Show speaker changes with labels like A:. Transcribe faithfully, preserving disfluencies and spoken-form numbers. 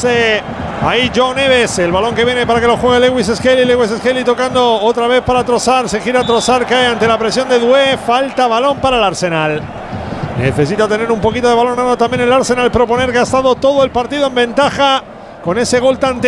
A: eh, ahí Joe Neves. El balón que viene para que lo juegue Lewis Skelly. Lewis Skelly tocando otra vez para Trossard. Se gira Trossard, cae ante la presión de Doué. Falta balón para el Arsenal. Necesita tener un poquito de balón ahora también el Arsenal. Proponer que ha estado todo el partido en ventaja con ese gol tan